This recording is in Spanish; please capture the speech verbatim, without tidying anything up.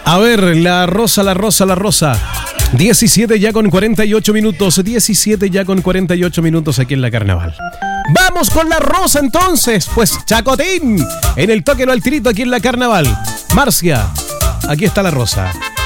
A ver, la rosa, la rosa, la rosa. diecisiete ya con cuarenta y ocho minutos. diecisiete ya con cuarenta y ocho minutos aquí en la Carnaval. Vamos con la rosa entonces. Pues Chacotín. En el toque no al tirito aquí en la Carnaval. Marcia, aquí está la rosa.